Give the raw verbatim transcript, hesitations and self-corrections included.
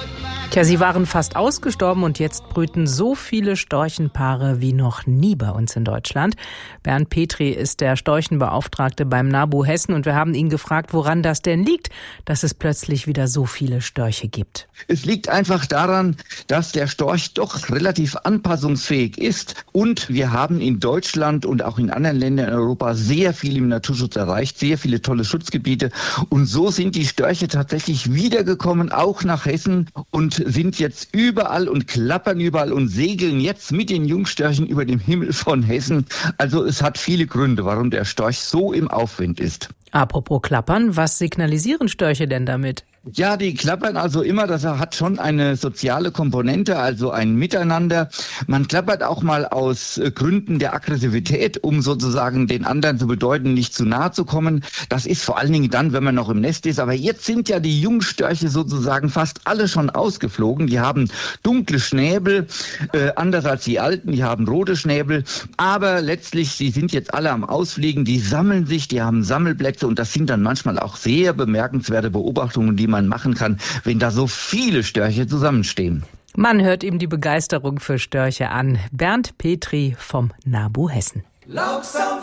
Tja, sie waren fast ausgestorben und jetzt brüten so viele Storchenpaare wie noch nie bei uns in Deutschland. Bernd Petri ist der Storchenbeauftragte beim NABU Hessen und wir haben ihn gefragt, woran das denn liegt, dass es plötzlich wieder so viele Störche gibt. Es liegt einfach daran, dass der Storch doch relativ anpassungsfähig ist und wir haben in Deutschland und auch in anderen Ländern in Europa sehr viel im Naturschutz erreicht, sehr viele tolle Schutzgebiete und so sind die Störche tatsächlich wiedergekommen, auch nach Hessen und sind jetzt überall und klappern überall und segeln jetzt mit den Jungstörchen über dem Himmel von Hessen. Also es hat viele Gründe, warum der Storch so im Aufwind ist. Apropos Klappern, was signalisieren Störche denn damit? Ja, die klappern also immer, das hat schon eine soziale Komponente, also ein Miteinander. Man klappert auch mal aus Gründen der Aggressivität, um sozusagen den anderen zu bedeuten, nicht zu nahe zu kommen. Das ist vor allen Dingen dann, wenn man noch im Nest ist. Aber jetzt sind ja die Jungstörche sozusagen fast alle schon ausgeflogen. Die haben dunkle Schnäbel, äh, anders als die alten, die haben rote Schnäbel. Aber letztlich, sie sind jetzt alle am Ausfliegen, die sammeln sich, die haben Sammelplätze und das sind dann manchmal auch sehr bemerkenswerte Beobachtungen, die man machen kann, wenn da so viele Störche zusammenstehen. Man hört ihm die Begeisterung für Störche an. Bernd Petri vom NABU Hessen. Langsam